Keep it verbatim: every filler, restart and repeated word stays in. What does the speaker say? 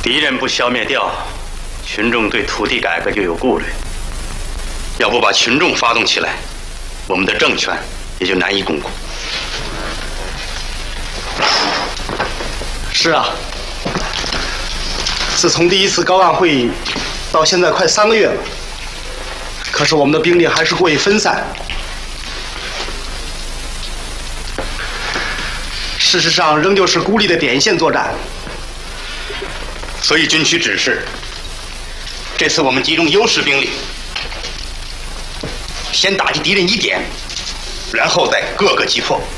敌人不消灭掉，群众对土地改革就有顾虑。要不把群众发动起来，我们的政权也就难以巩固。 是啊，自从第一次高岸会议到现在快三个月了，可是我们的兵力还是过于分散。事实上，仍旧是孤立的点线作战。 所以军区指示，这次我们集中优势兵力，先打击敌人一点，然后再各个击破。